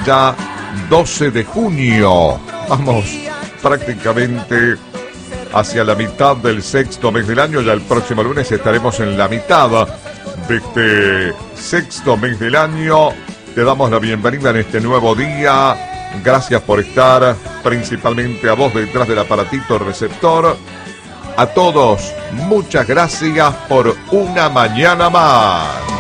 ya 12 de junio. Vamos prácticamente hacia la mitad del sexto mes del año. Ya el próximo lunes estaremos en la mitad de este sexto mes del año. Te damos la bienvenida en este nuevo día. Gracias por estar, principalmente a vos detrás del aparatito receptor. A todos, muchas gracias por una mañana más.